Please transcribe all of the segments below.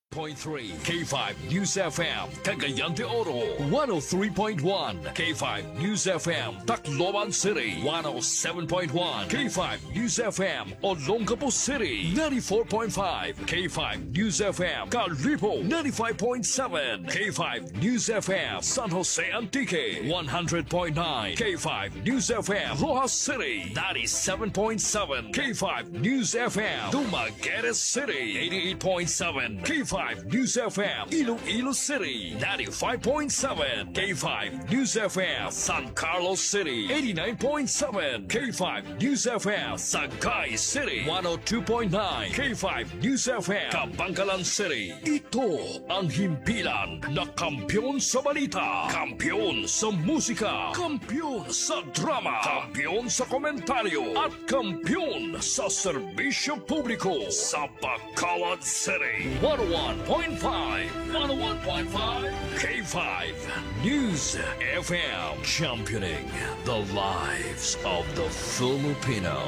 101.3 K5 News FM Cagayan de Oro, 103.1 K5 News FM Tacloban City, 107.1 K5 News FM Olongapo City, 94.5 K5 News FM Calipo, 95.7 K5 News FM San Jose Antique, 100.9 K5 News FM Rojas City, 97.7 K5 News FM Dumaguete City, 88.7 K5 News FM Iloilo City, 95.7 K5 News FM San Carlos City, 89.7 K5 News FM Sagay City, 102.9 K5 News FM Kabangkalan City. Ito ang himpilan na kampiyon sa balita, kampiyon sa musika, kampiyon sa drama, kampiyon sa komentaryo, at kampiyon sa serbisyo publiko sa Bacolod City. 101.5 K5 News FM, championing the lives of the Filipino.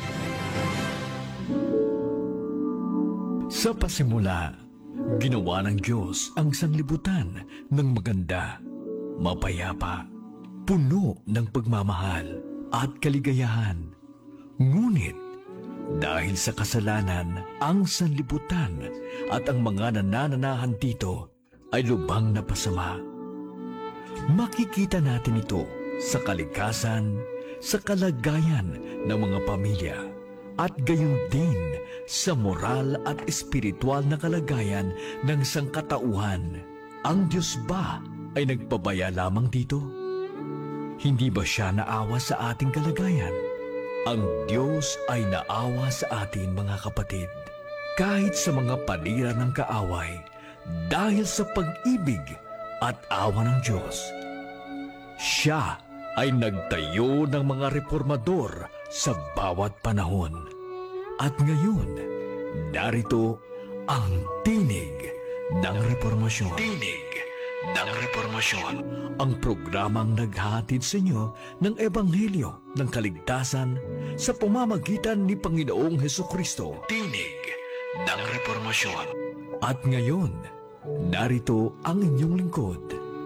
Sa pasimula, ginawa ng Diyos ang sanglibutan ng maganda, mapayapa, puno ng pagmamahal at kaligayahan. Ngunit, dahil sa kasalanan, ang sanlibutan at ang mga nanananahan dito ay lubhang napasama. Makikita natin ito sa kalikasan, sa kalagayan ng mga pamilya, at gayon din sa moral at espiritual na kalagayan ng sangkatauhan. Ang Diyos ba ay nagpabaya lamang dito? Hindi ba siya naawa sa ating kalagayan? Ang Diyos ay naawa sa atin, mga kapatid, kahit sa mga panira ng kaaway, dahil sa pag-ibig at awa ng Diyos. Siya ay nagtayo ng mga reformador sa bawat panahon. At ngayon, narito ang tinig ng reformasyon. Tinig ng reformasyon. Ang programang naghahatid sa inyo ng Ebanghelyo ng kaligtasan sa pamamagitan ni Panginoong Hesukristo. Tinig ng reformasyon. At ngayon, narito ang inyong lingkod.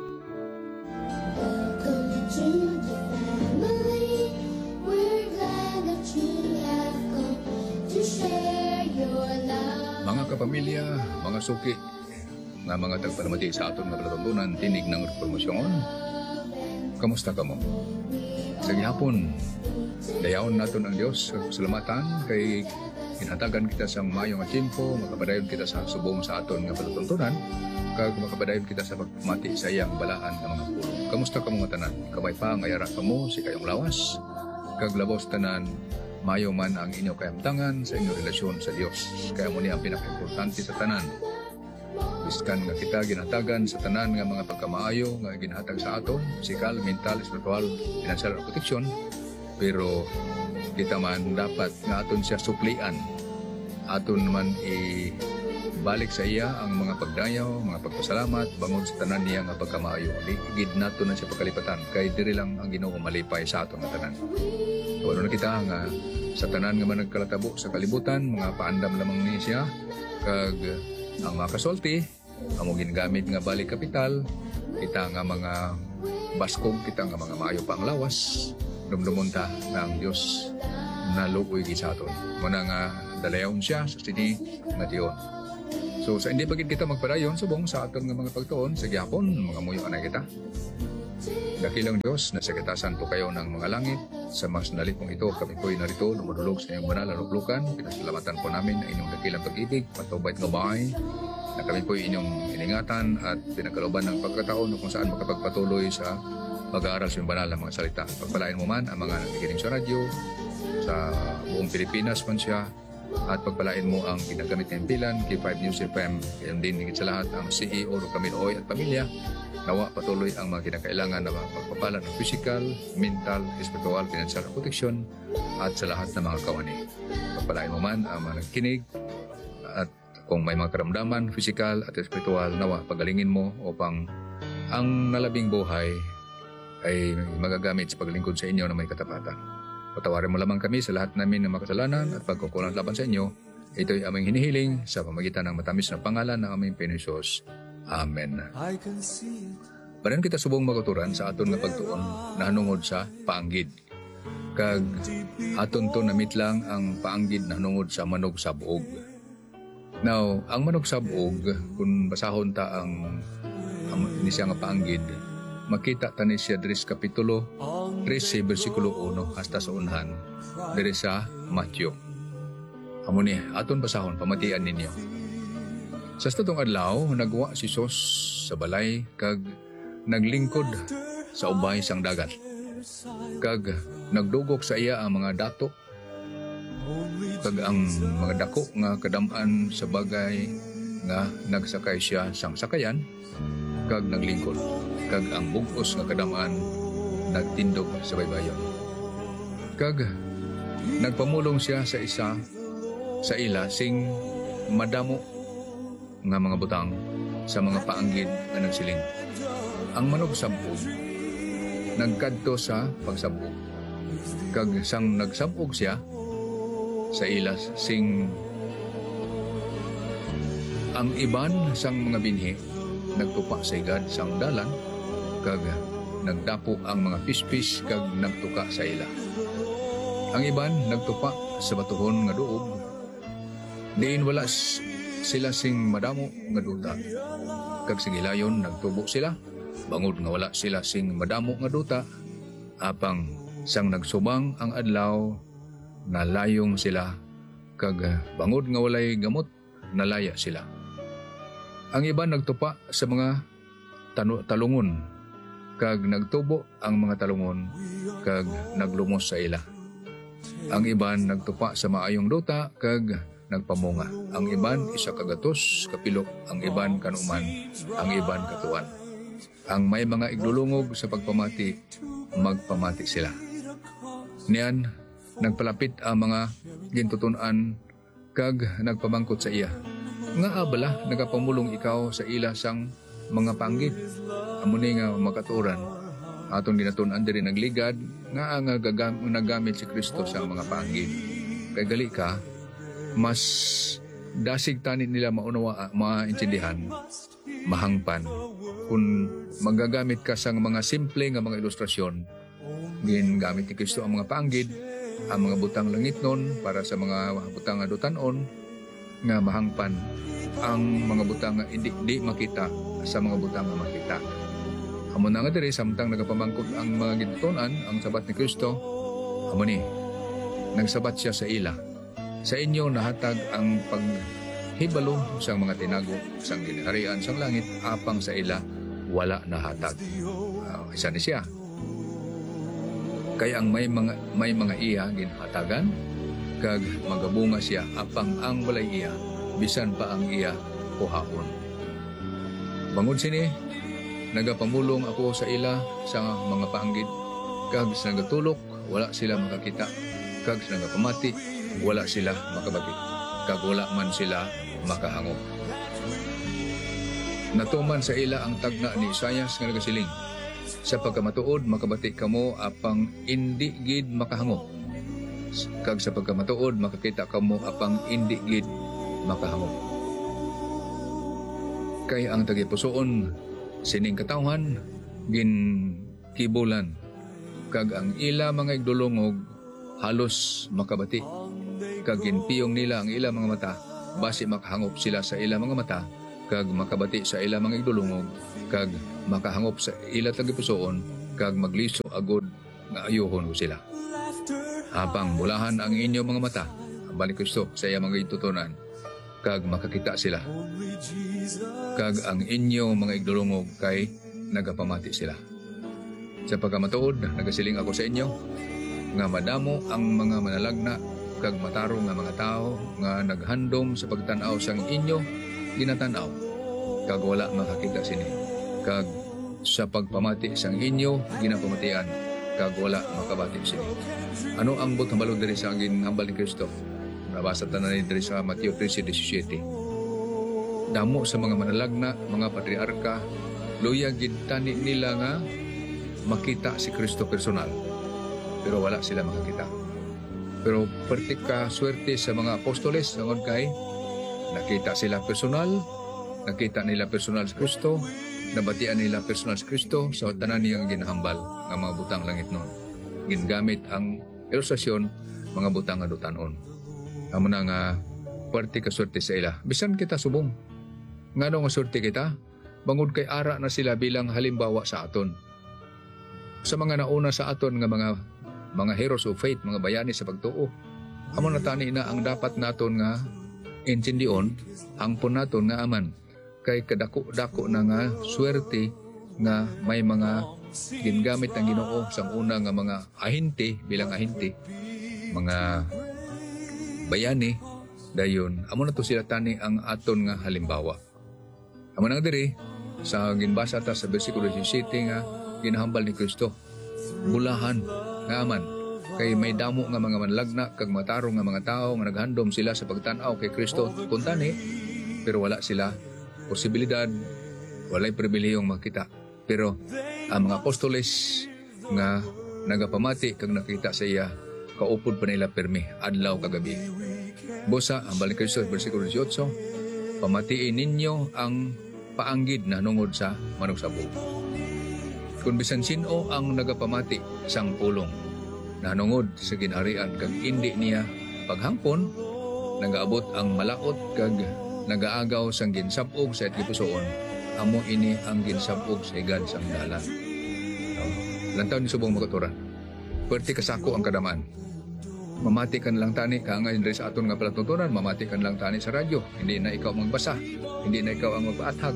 Welcome to the family. We're glad that you have come to share your love. Mga kapamilya, mga suki, nga mga tagparamati sa aton nga palatuntunan, tinig ng reformasyon. Kamusta ka mo? Sa gihapon, dayaon naton ang Dios sa salamatan kay hinatagan kita sa mayong nga tiempo, makapadayon kita sa subong sa aton nga palatuntunan, kag makapadayon kita sa pagmati sa iyang balaan ng mga pulong. Kamusta ka mga tanan? Kamay pa ngayara ka mo si kayong lawas, kag labos tanan mayo man ang inyo kayamtangan sa inyong relasyon sa Dios. Kaya mo ni ang pinaka-importante sa tanan. Biskan nga kita ginatagan sa tanan nga mga pagkamaayo nga ginahatag sa aton, physical, mental, spiritual, financial at protection, pero kita man dapat nga aton siya suplian, aton man ibalik sa iya ang mga pagdayaw, mga pagpasalamat bangod sa tanan niya nga pagkamaayo. Ligid nato na siya pagkalipatan kay diri lang ang Ginoo malipay sa aton nga tanan. Wala na kita nga sa tanan nga man nagkalatabo sa kalibutan, mga paandam lamang ni siya, kag ang mga kasulti, ang ginagamit nga balik kapital, kita nga mga baskog, kita nga mga maayo pang lawas, dumdumunta na ang Diyos na luoy sa aton. Muna nga dalayaon siya sa sini nga diyon. So sa hindi bagid kita magpadayon subong sa aton nga mga pagtuon sa gihapon, mga muyo anay kita. Dakilang Diyos na sa katasan po kayo ng mga langit, sa mas nalipong ito kami po'y narito, lumadulog sa inyong banal na luklukan. Pinasalamatan po namin ang inyong dakilang pag-ibig, patubay at ngabay, na kami po'y inyong iningatan at pinagkalooban ng pagkataon kung saan makapagpatuloy sa pag-aaral sa inyong banal na mga salita. Pagpalain mo man ang mga nakikinig sa radyo, sa buong Pilipinas man siya, at pagpalain mo ang ginagamit ng pilan, K5 News FM, kayon din higit sa lahat ang CEO Camilo Oy at pamilya. Nawa patuloy ang mga kinakailangan na pagpapala ng physical, mental, spiritual, financial protection at sa lahat ng mga kawani. Pagpalain mo man ang mga nagkinig at kung may mga karamdaman, physical at spiritual, nawa pagalingin mo upang ang nalabing buhay ay magagamit sa paglingkod sa inyo na may katapatan. Patawarin mo lamang kami sa lahat namin ng makasalanan at pagkukulang laban sa inyo Ito'y aming hinihiling sa pamagitan ng matamis na pangalan ng aming Panginoon. Amen. Paran kita subong maguturan sa aton nga pagtuon na hanungod sa paanggid. Kag aton to namitlang ang paanggid na hanungod sa manog sabog. Now, ang manog sabog, kung basahon ta ang siya nga paanggid, makita ta ni siya diri sa kapitulo 13 bersikulo 1 hasta sa unhan diri sa Matthew. Amo ni aton basahon pamatian ninyo. Sa statong adlaw nagwa si Sos sa balay kag naglingkod sa ubay sang dagat. Kag nagdugok sa iya ang mga dato kag ang mga dako nga kadam-an sa bagay nga nagsakay siya sang sakayan kag naglingkod kag ang bugos nga kadam-an nagtindog sa baybayon. Kag nagpamulong siya sa ila sing madamo nga mga butang sa mga paanggid nga nagsiling. Ang manog sabog nagkadto sa pagsabog. Kag sang nagsabog siya sa ila sing ang iban sang mga binhi nagtupa sa igad sang dalan kag nagdapo ang mga pispis kag nagtuka sa ila. Ang iban nagtupa sa batuhon nga duog. Diin wala sila sing madamo nga duta. Kag sa gilayon nagtubo sila. Bangod nga wala sila sing madamo nga duta. Apang sang nagsubang ang adlaw, nalayong sila. Kag bangod nga walay gamot, nalaya sila. Ang iban nagtupa sa mga talungon. Kag nagtubo ang mga talungon. Kag naglumos sa ila. Ang iban nagtupa sa maayong duta. Kag nagpamunga. Ang iban isa kagatos, kapilo. Ang iban kanuman, ang iban katuan. Ang may mga igdulungog sa pagpamati, magpamati sila. Niyan, nagpalapit ang mga gintutunan kag nagpamangkot sa iya. Nga abala, nagapamulong ikaw sa ila sang mga panggid. Amuni nga makaturan. Atong ginatunan diri nagligad nga ang nagamit si Kristo sa mga panggid. Kay gali ka, mas dasig tanit nila maintindihan, mahangpan. Kung magagamit ka sa mga simple nga mga ilustrasyon, gingamit ni Kristo ang mga paanggid, ang mga butang langit nun para sa mga butang nga dutanon, nga mahangpan ang mga butang nga hindi makita sa mga butang nga makita. Amo na nga diri samtang nagapamangkot ang mga gintunan, ang sabat ni Kristo, amo ni nagsabat siya sa ila. Sa inyo nahatag ang paghibalo sa mga tinago sang ginharian sang langit, apang sa ila wala nahatag. Isa ni siya. Kaya ang may mga iya ginhatagan kag magabunga siya, apang ang walay iya bisan pa ang iya kuhaon. Bangod sini nagapamulong ako sa ila sa mga paanggid, kag sa nagatulok wala sila makakita, kag sa nagapamati wala sila makabati, kag wala man sila makahangop. Natuman sa ila ang tagna ni Isaias nga nagasiling, sa pagkamatuod makabati kamo, apang indi gid makahangop. Kag sa pagkamatuod makakita kamo, apang indi gid makahangop. Kay ang tagipusoon sining katawhan ginkibulan, kag ang ila mga igdulungog halos makabati. Kag ginpiyong nila ang ila mga mata, basi makahangop sila sa ila mga mata, kag makabati sa ila mga igdulungog, kag makahangop sa ila tagipusoon, kag magliso agod nga ayuhon ko sila. Habang mulahan ang inyo mga mata, balik Kristo sa iya mga itutunan, kag makakita sila. Kag ang inyo mga igdulungog kay nagapamati sila. Sa pagkamatuod, nagasiling ako sa inyo, nga madamo ang mga manalagna kag matarong nga mga tao nga naghandom sa pagtanaw sang inyo ginatanaw, kag wala makakita sini, kag sa pagpamati sang inyo ginapamatian, kag wala makabati sini. Ano ang butambalo diri sa ginhambal ni Kristo? Nabasa tanan ni diri sa Matthew 13:17. Damo sa mga manalagna, mga patriarka, luya gid tani nila nga makita si Kristo personal, pero wala sila makakita. Pero perti ka swerte sa mga apostoles tungod kay nakita sila personal, nakita nila personal si Kristo, nabatian nila personal si Kristo sa tanan niyang ginahambal nga mga butang langit noon. Gingamit ang ilustrasyon mga butang nga dutanon. Amo na nga perti ka swerte sa ila. Bisan kita subong. Ngano nga swerte kita? Bangod kay ara na sila bilang halimbawa sa aton. Sa mga nauna sa aton nga mga heroes of faith, mga bayani sa pagtuo. Amo na tani na ang dapat naton nga intindion, hangpon naton nga aman kay kadako-dako na nga swerte nga may mga gingamit ng Ginoo sa una nga mga ahinti bilang ahinti, mga bayani dayon. Amo na to sila tani ang aton nga halimbawa. Amo nang diri sa ginbasa ta sa bersikulo 17 nga ginahambal ni Kristo. Bulahan nga aman kay may damo nga mga manlagna kag matarong nga mga tao nga naghandom sila sa pagtan-aw kay Kristo kuntani, pero wala sila posibilidad, walay pribilehiyong makita. Pero ang mga apostoles nga nagapamati kag nakita sa iya, kaupod pa nila permi adlaw kagabi. Busa ang balik Kristo bersikulo 18, pamatiin ninyo ang paanggid na nungod sa manugsabog. Kung bisan sino ang nagapamati sang pulong nanungod sa ginharian kag indi niya paghangpon, nagaabot ang malaot kag nagaagaw sang ginsabog sa itipusoon, amo ini ang ginsabog sa higad sang dalan. Lantaw ni subong makaturan. Perti kasako ang kadamaan. Mamati kan lang tani kaangay diri sa aton nga palatuntunan, mamati kan lang tani sa radyo. Hindi na ikaw magbasa, hindi na ikaw ang magpaathag.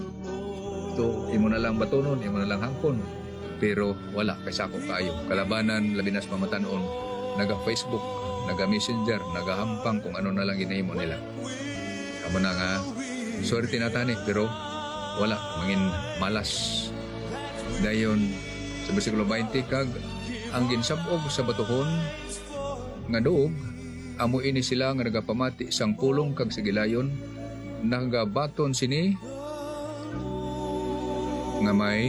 So, imo na lang batunon, imo na lang hangpon. Pero wala kay sako kayo. Kalabanan labi nas mamatanon, naga-Facebook, naga-Messenger, nagahampang kung ano na lang ginahimo nila. Amo na nga swerte na tani pero wala mangin malas. Dayon sa bersikulo 20 kag ang ginsabog sa batuhon nga duog, amo ini sila nga nagapamati sang pulong kag sigilayon, nagabaton sini nga may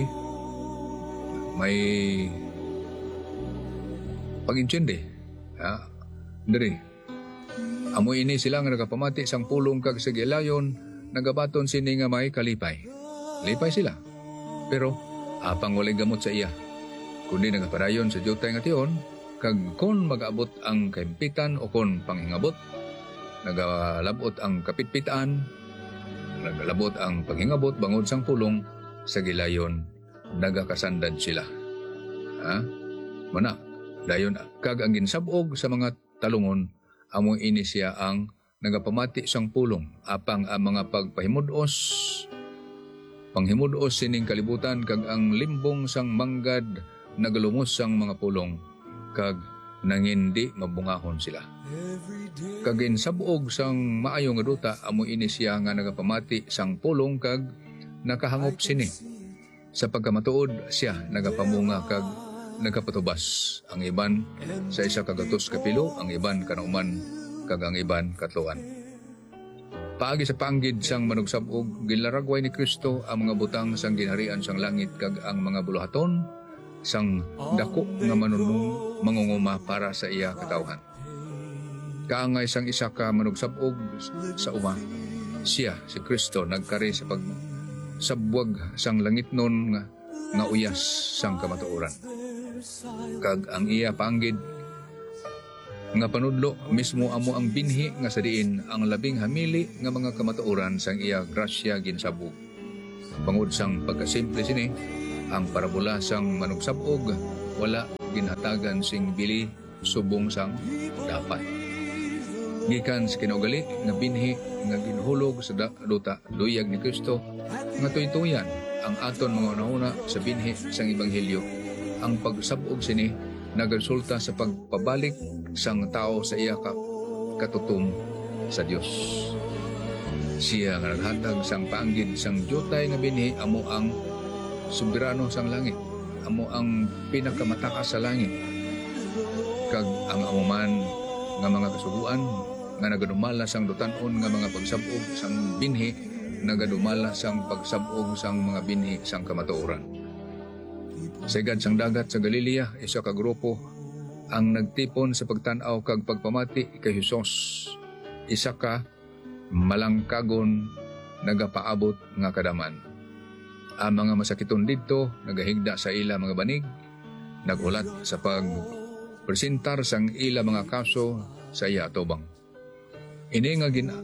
pag-intindi. Diri. Amo ini sila nga nagapamati sang pulong kag sigilayon, nagabaton sini nga may kalipay. Lipay sila. Pero apang walay gamot sa iya. Kundi nagapadayon sa jutay nga tiyon, kag kon mag-abot ang kaimpitan o kon panghingabot, nagalabot ang kapitpitaan, nagalabot ang panghingabot bangod sang pulong sa gilayon, nagakasandad sila. Mana, dayon kag ang ginsabog sa mga talungon, amo ini siya ang nagapamati sang pulong, apang ang mga pagpahimudos, panghimudos sining kalibutan, kag ang limbong sang manggad nagalumos sang mga pulong, kag nangindi mabungahon sila. Kag ginsabog sang maayo nga duta, amo ini siya nga nagapamati sang pulong, kag nakahangop sini. Sa pagkamatuod siya nagapamunga kag nagapatubas. Ang iban sa isa kagatos kapilo, ang iban kanauman kag ang iban katluan. Paagi sa panggid sang manugsabog, gilaragway ni Kristo ang mga butang sang ginharian sang langit kag ang mga buluhaton sang dako nga manunong mangunguma para sa iya katawhan. Kaangay sang isa ka manugsabog sa uma, siya si Kristo nagkari sa pagsabwag sang langit nun nga uyas sang kamatuoran. Kag ang iya panggid nga panudlo mismo amo ang binhi nga sa diin ang labing hamili nga mga kamatuoran sang iya grasya ginsabog. Bangod sang pagkasimple sini, ang parabola sang manugsabog wala ginhatagan sing bili subong sang dapat. Gikan sa kinaugali nga binhi nga ginhulog sa duta luyag ni Kristo nga tuytuyan ang aton mga una sa binhi sang ebanghelyo. Ang pagsabog sini nagresulta sa pagpabalik sang tao sa iya katutom sa Dios. Siya nga naghatag sang paanggid sang jutay nga binhi, amo ang soberano sang langit, amo ang pinakamatakas sa langit. Kag ang amuman nga mga kasuguan nga nagadumala sang dutanon nga mga pagsabog sang binhi, nagadumala sang pagsabog sang mga binhi sang kamatuoran. Sa igad sang dagat sa Galilea, isa ka grupo ang nagtipon sa pagtanaw kag pagpamati kay Hesus. Isa ka malangkagon nagapaabot nga kadaman. Ang mga masakiton didto nagahigda sa ila mga banig, nagulat sa pagpresentar sang ila mga kaso sa iya atubang. Ini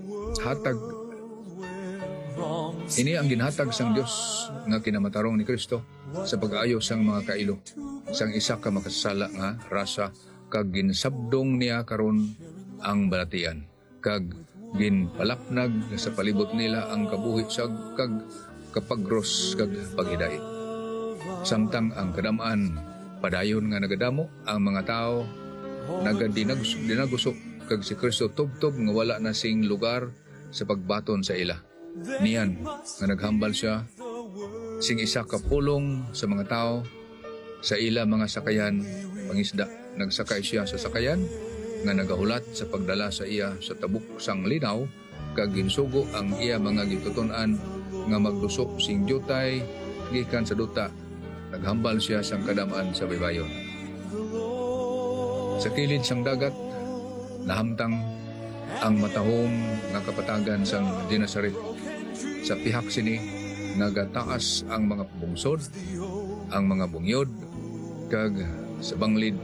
ang ginhatag sang Dios nga kinamatarong ni Kristo sa pag-ayo sang mga kailo sang isa ka makasala nga rasa, kag ginsabdong niya karon ang balatian, kag ginpalapnag sa palibot nila ang kabuhi sag kag kapagros kag paghidait. Samtang ang kadamaan padayon nga nagadamo, ang mga tao nagadinagusok kag si Kristo tubtob nga wala na sing lugar sa pagbaton sa ila. Niyan nga naghambal siya sing isa ka pulong sa mga tao sa ila mga sakayan pangisda. Nagsakay siya sa sakayan nga nagahulat sa pagdala sa iya sa tabuk sang linaw, kag ginsugo ang iya mga gituton-an nga maglusok sing jutay gikan sa duta. Naghambal siya sang kadamaan sa baybayon. Sa kilid sang dagat nahamtang ang matahom nga kapatagan sang Genesaret. Sa pihak sini nagataas ang mga bungsod, ang mga bungyod, kag sa banglid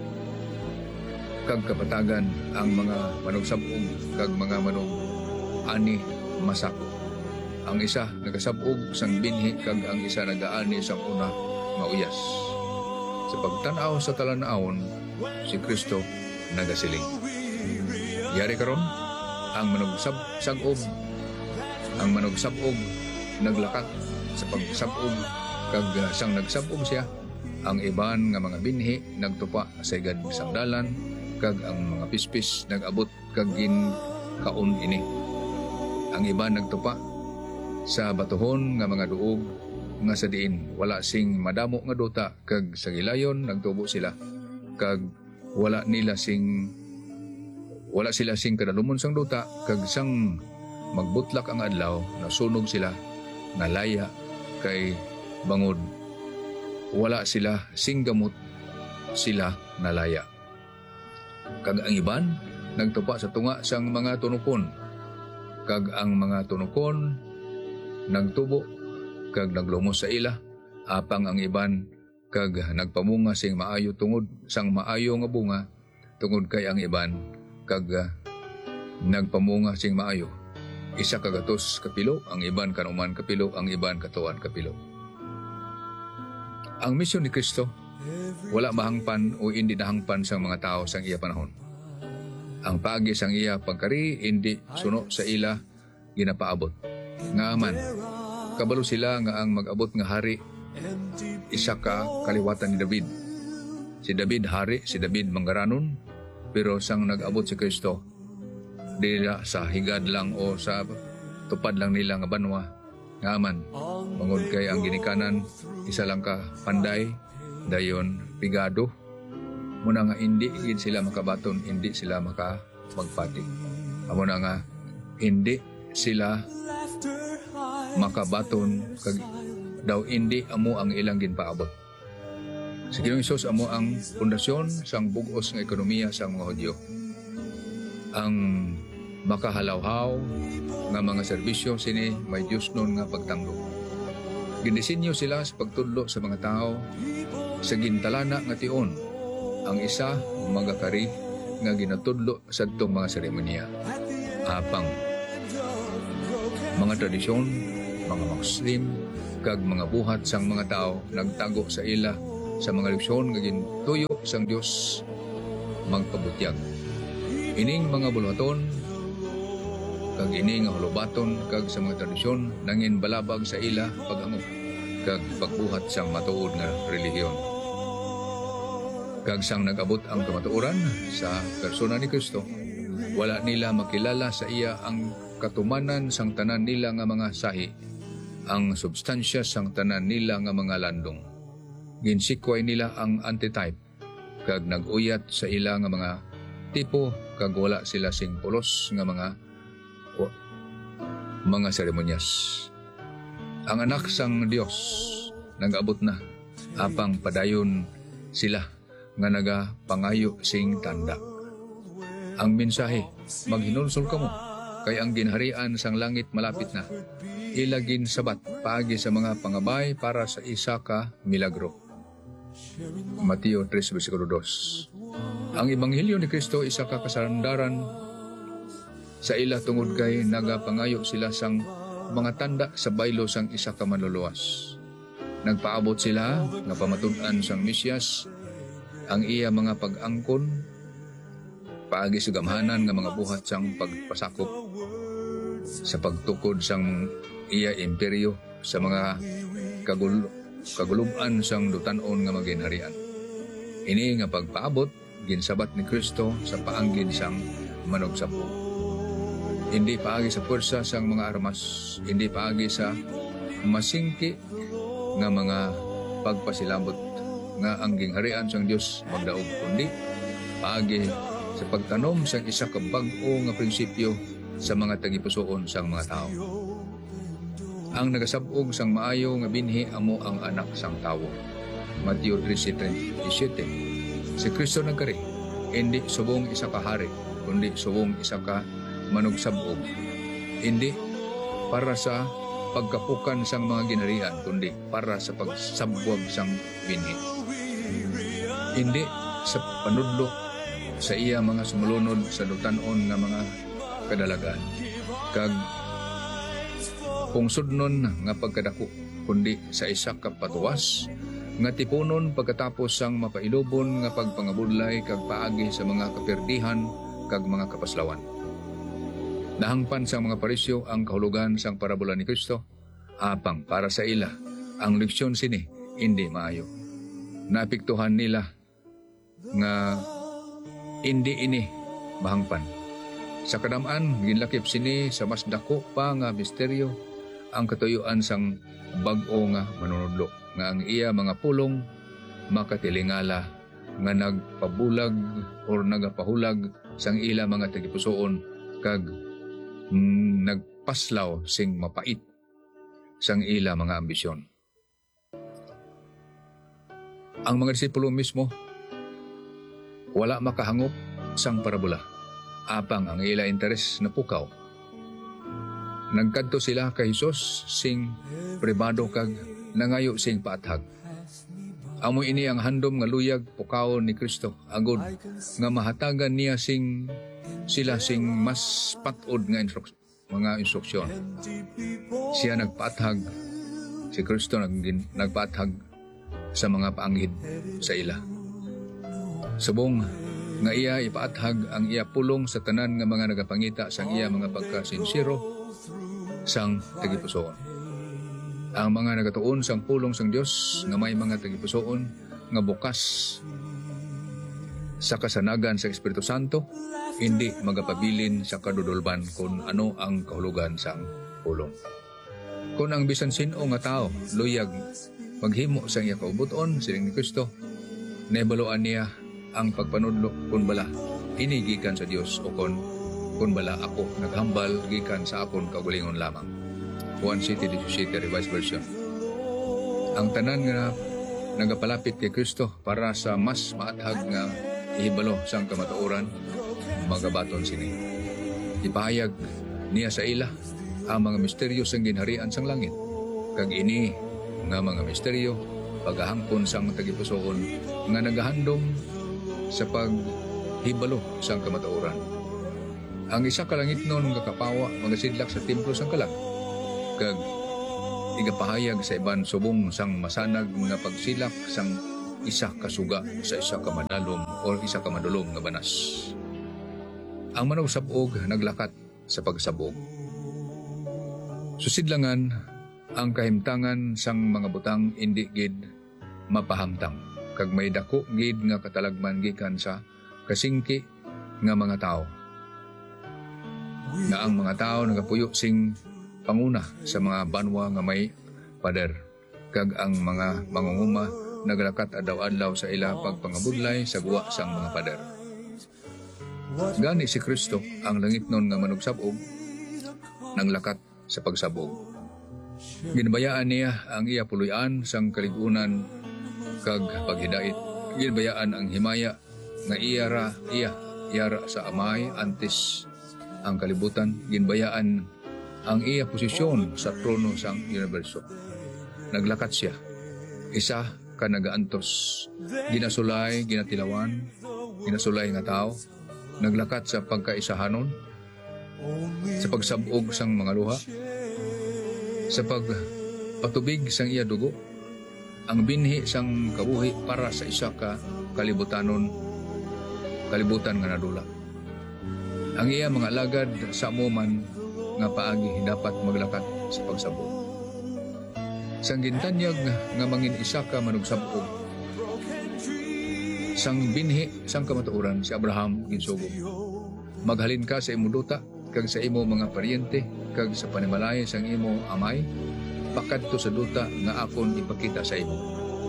kag kapatagan ang mga manugsabog kag mga ani masak. Ang isa nagasabog sang binhi kag ang isa nagaani sang una mauyas. Sa pagtanaw sa talan-awon, si Kristo nagasiling. Yari karon ang manugsabog naglakat sa pagsabog, kag sang nagsabog siya, ang iban nga mga binhi nagtupa sa igad sang dalan, kag ang mga pispis nag-abot kag kaon ini. Ang iba nagtupa sa batuhon nga mga duog nga sa diin wala sing madamo nga duta, kag sa gilayon nagtubo sila, kag wala sila sing kadalumon sang duta, kag sang magbutlak ang adlaw nasunog sila nalaya kay bangod wala sila sing gamot, sila nalaya. Kag ang iban nagtupa sa tunga sang mga tunukon, kag ang mga tunukon nagtubo kag naglumos sa ila, apang ang iban kag nagpamunga sing maayo tungod sang maayo nga bunga, tungod kay ang iban kag nagpamunga sing maayo. Isa kagatos kapilo, ang iban kanuman kapilo, ang iban katuan kapilo. Ang misyon ni Kristo wala mahangpan o hindi nahangpan sang mga tao sang iya panahon. Ang paagi sang iya pagkari hindi suno sa ila ginapaabot. Nga man, kabalo sila nga ang mag-abot nga hari isa ka kaliwatan ni David. Si David hari, si David manggaranon, pero sang nag-abot si Kristo, dila sa higad lang o sa tupad lang nila nga banwa. Nga man, mangod kay ang ginikanan, isa lang ka panday, dayon pigado. Muna nga hindi gid sila makabaton, hindi sila magpati. Amo na nga hindi sila makabaton kag daw hindi amo ang ilang ginpaabot. Si Ginoong Hesus amo ang pundasyon sang bug-os nga ekonomiya sang mga Hudyo. Ang makahalawhaw nga mga serbisyo sini may Dios nun nga pagtanglo. Ginisinyo sila sa pagtudlo sa mga tao sa gintalana nga tion. Ang isa magakari nga ginatudlo sa itong mga seremonya. Apang mga tradisyon, mga Muslim, kag mga buhat sang mga tao nagtago sa ila sa mga leksyon nga gintuyo sang Dios magpabutyag. Ining mga buluhaton kag ini nga hulubaton kag sa mga tradisyon nangin balabag sa ila pag-amo kag pagbuhat sang matuod nga relihiyon. Kag sang nag-abot ang kamatuoran sa persona ni Kristo, wala nila makilala sa iya ang katumanan sang tanan nila nga mga sahi, ang substansya sang tanan nila nga mga landong. Ginsikway nila ang antitype kag nag-uyat sa ila nga mga tipo kag wala sila sing pulos nga mga seremonyas. Ang anak sang Dios nag-abot na apang padayon sila nga naga pangayo sing tanda. Ang mensahe, maghinulsol kamo, kay ang ginharian sang langit malapit na. Ilagin sabat paagi sa mga pangabay para sa isa ka milagro. Mateo 3, versikulo 2. Ang Ebanghelyo ni Kristo isa ka kasarandaran sa ila tungod kay nagapangayo sila sang mga tanda sa baylo sang isa ka manluluwas. Nagpaabot sila nga pamatud-an sang Mesyas ang iya mga pag-angkon paagi sa gamhanan nga mga buhat sang pagpasakop sa pagtukod sang iya imperyo sa mga kaguluban sang dutanon nga maginharian. Ini nga pagpaabot ginsabat ni Kristo sa paanggid sang manugsapo. Hindi paagi sa puwersa sang mga armas, hindi paagi sa masingki nga mga pagpasilabot nga ang gingharian sang Dios magdaog, kundi paagi sa pagtanom sang isa ka bag-o nga prinsipyo sa mga tagipusoon sang mga tao. Ang nagasab-og sang maayo nga binhi amo ang anak sang tawo. Mateo 13:37. Si Kristo nagkari, hindi subong isa ka hari, kundi subong isa ka manugsab-og. Hindi para sa pagkapukan sang mga ginharian, kundi para sa pagsabwag sang binhi. Hindi sa panudlo sa iya mga sumulunod sa dutanon nga mga kadalagan, kag pungsudnon nga pagkadako, kundi sa isa ka patuwas nga tipunon pagkatapos sang mapailubon nga pagpangabudlay kag paagi sa mga kaperdihan kag mga kapaslawan. Nahangpan sang mga Parisyo ang kahulugan sang parabola ni Kristo, apang para sa ila ang leksyon sini hindi maayo. Naapektuhan nila nga hindi ini mahangpan. Sa kadamaan, ginlakip sini sa mas dako pa nga misteryo ang katuyuan sang bag-o nga manunudlo, nga ang iya mga pulong makatilingala nga nagpabulag or nagapahulag sang ila mga tagipusoon kag nagpaslaw sing mapait sang ila mga ambisyon. Ang mga disipulo mismo wala makahangop sang parabola, apang ang ila interes na pukaw. Nagkadto sila kay Hesus sing pribado kag nangayo sing paathag. Amo ini ang handom nga luyag pukaw ni Kristo agud nga mahatagan niya sila sing mas patod nga mga instruksyon. Siya nagpaathag, si Kristo nagpaathag sa mga paanghid sa ila. Subong nga iya ipaathag ang iya pulong sa tanan nga mga nagapangita sang iya mga pagkasinsiro sang tagipusoon. Ang mga nagatuon sang pulong sang Dios nga may mga tagipusoon nga bukas sa kasanagan sa Espiritu Santo, hindi magapabilin sa kadudulban kung ano ang kahulugan sang pulong. Kung ang bisan sino nga tao luyag maghimo sang iya kaubuton sining ni Kristo, naibaloan niya ang pagpanudlo kun bala ini gikan sa Dios o kun bala ako naghambal gikan sa akon kaugalingon lamang. 1 City 17 Revised Version. Ang tanan nga nagapalapit kay Kristo para sa mas maathag nga ihibalo sang kamatuoran, magabaton sini. Ipahayag niya sa ila ang mga misteryo sang ginharian sang langit, kag ini nga mga misteryo pagahangkon sang tagipusoon nga nagahandom sa paghibalo sang kamatuoran. Ang isa ka langitnon nga kapawa magasidlak sa templo sang kalag, kag igapahayag sa iban subong sang masanag nga pagsilak sang isa ka suga sa isa ka madalom o isa ka madulom nga banas. Ang manusabog naglakat sa pagsabog. Susidlangan ang kahimtangan sang mga butang indi gid mapahamtang, kag may dako gid nga katalagman gikan sa kasingki nga mga tao. Na ang mga tao nagapuyo sing panguna sa mga banwa nga may pader, kag ang mga mangunguma naglakat adlaw-adlaw sa ila pagpangabudlay sa guwa sang mga pader. Gani si Kristo ang langitnon nga manugsabog nanglakat sa pagsabog. Ginbayaan niya ang iya puloy-an sang kaligunan kag paghidait ginbayaan ang himaya nga iyara sa amay antes ang kalibutan. Ginbayaan ang iya posisyon sa trono sang universo. Naglakat siya, isa ka nagaantos, ginasulay, ginatilawan, ginasulay nga tao, naglakat sa pagkaisahanon, sa pagsabog sang mga luha, sa pagpatubig sang iya dugo, ang binhi sang kabuhi para sa isa ka kalibutan nga nadula. Ang iya mga alagad sa amuman nga paagi dapat maglakat sa pagsabog. Sang gintanyag nga mangin isa ka manugsabog, sang binhi sang kamatuoran si Abraham ginsugod. Maghalin ka sa imo duta kag sa imo mga paryente kag sa panimalay sang imo amay, pakadto sa duta nga akon ipakita sa imo.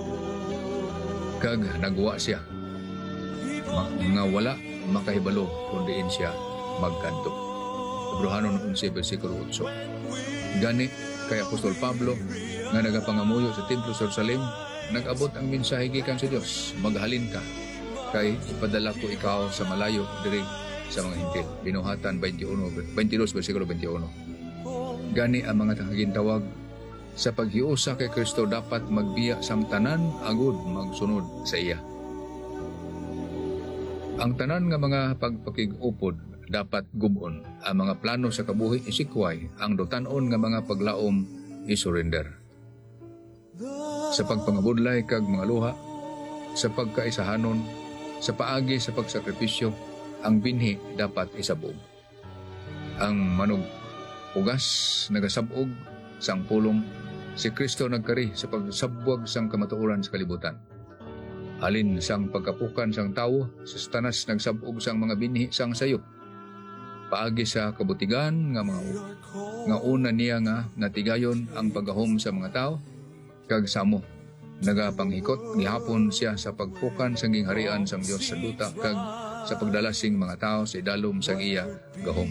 Kag nagwa siya nga wala makahibalo kung diin siya magkanto. Hebrehanon 11 versikulo 8. Gani kay Apostol Pablo nga nagapangamuyo sa templo sa Jerusalem, nag-abot ang mensahe gikan sa Dios, maghalin ka kay ipadala ko ikaw sa malayo diri sa mga hintil. Binuhatan 22 versikulo 21. Gani ang mga gintawag sa paghiusa kay Kristo dapat magbiya sang tanan agud magsunod sa iya. Ang tanan nga mga pagpakig-upod dapat gubon. Ang mga plano sa kabuhi isikway, ang dotanon nga mga paglaom isurrender. Sa pagpangabudlay kag mga luha, sa pagkaisahanon, sa paagi sa pagsakripisyo, ang binhi dapat isabog. Ang manog ugas nagasabog sang pulong, si Kristo nagkari sa pagsabwag sang kamatuoran sa kalibutan. Halin sang pagkapukan sang tawo, sa tanas nagsabog sang mga binhi sang sayop. Paagi sa kabutigan nga mga nga una niya nga natigayon ang pagahom sa mga tao, kag samo nagapanghikot gihapon siya sa pagpukan sang gingharian sang Dios sa duta kag sa pagdalasing mga tao sa idalom sang iya gahom.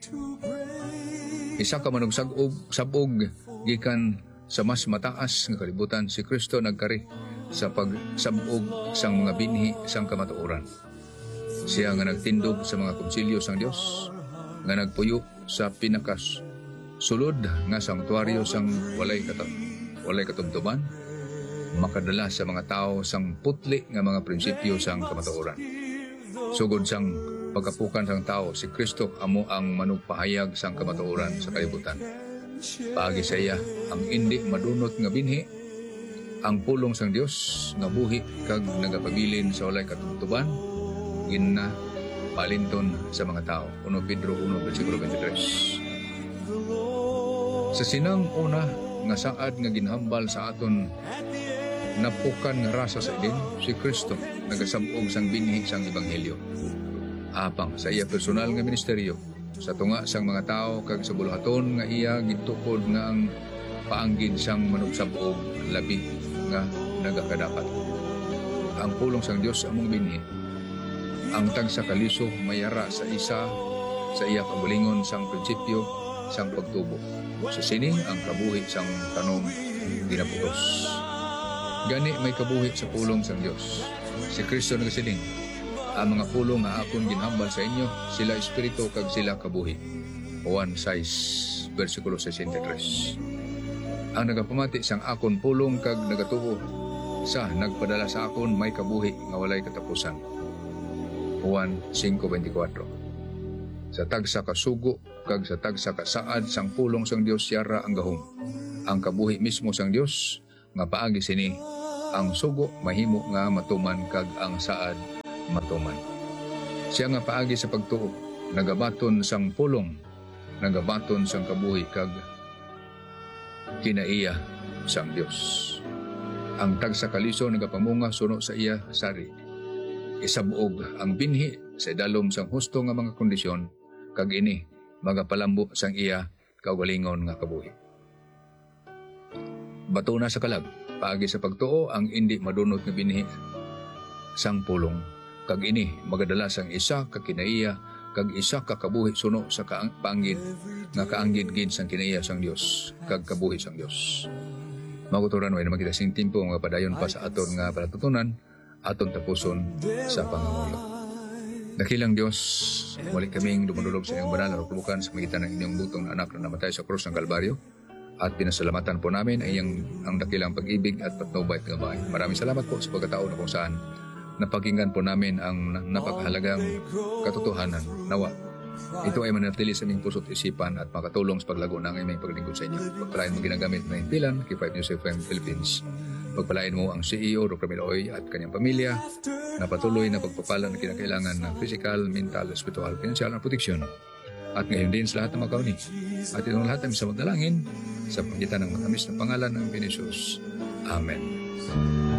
Isa ka manog sabog gikan sa mas mataas nga kalibutan, si Kristo nagkari sa pagsabog sang mga binhi sang kamatuoran. Siya nga nagtindog sa mga konsilyo sang Dios, nga nagpuyo sa pinakas sulod nga sanktuaryo sang walay katubtuban, makadala sa mga tao sang putli nga mga prinsipyo sang kamatuoran. Sugod sang pagkapukan sang tao, si Kristo amo ang manugpahayag sang kamatuoran sa kalibutan. Paagi sa iya ang indi madunot nga binhi, ang pulong sang Dios nga buhi kag nagapabilin sa walay katubtuban, ginna palinton sa mga tao. 1 Pedro 1 versikulo 23. Sa sinang una nga saad nga ginhambal sa aton napukan nga rasa sa idin, si Kristo nagasabog sang binhi sang ebanghelyo. Apang sa iya personal nga ministeryo sa tunga sang mga tao kag sa buluhaton nga iya gitukod nga ang paanggid sang manugsabog labi nga nagakadapat. Ang pulong sang Dios among binhi, ang tagsa kaliso mayara sa isa sa iya kabulingon sang prinsipyo sang pagtubo. Sa sining ang kabuhi sang tanom ginaputos. Gani may kabuhi sa pulong sang Dios. Si Kristo nagasiling, ang mga pulong nga akon ginhambal sa inyo, sila espiritu kag sila kabuhi. Juan 6 versikulo 63. Ang nagapamati sang akon pulong kag nagatuo sa nagpadala sa akon may kabuhi nga walay katapusan. Juan 5:24. Sa tagsa ka sugo kag sa tagsa ka saad sang pulong sang Dios yara ang gahom. Ang kabuhi mismo sang Dios nga paagi sini ang sugo mahimo nga matuman kag ang saad matuman. Siya nga paagi sa pagtuo nagabaton sang pulong, nagabaton sang kabuhi kag kinaiya sang Dios. Ang tagsa kaliso nagapamunga suno sa iya sari. Isabuog ang binhi sa idalom sang husto nga mga kondisyon, kag ini magapalambo sang iya kaugalingon nga kabuhi. Batuna sa kalag, paagi sa pagtuo ang indi madunot nga binhi sang pulong, kag ini magadala sang isa ka kinaiya kag isa ka kabuhi suno sa paanggid nga kaanggid-gid sang kinaiya sang Dios kag kabuhi sang Dios. Maguturan way na makita sing timpo nga padayon pa sa aton nga palatutunan aton tapuson sa pangamulo. Dakilang Diyos, muli kaming dumudulog sa iyong banal na ruklukan sa magitan ng inyong butong na anak na namatay sa krus ng Kalbaryo. At pinasalamatan po namin ay ang dakilang pag-ibig at patnubay at gabay. Maraming salamat po sa pagkataon na kung saan napakinggan po namin ang napakahalagang katotohanan. Nawa, ito ay manatili sa aming puso't isipan at makatulong sa paglago ng aming paglingkod sa inyo. Pagpalain mo ginagamit na himpilan, K5 News FM Philippines. Pagpalain mo ang CEO, Dr. Miloy at kanyang pamilya na patuloy na pagpapalan na kinakailangan ng physical, mental, spiritual, financial na proteksyon. At ngayon din sa lahat ng mga kauni. At itong lahat ng isang magdalangin sa pagitan ng matamis na pangalan ng Pinisus. Amen.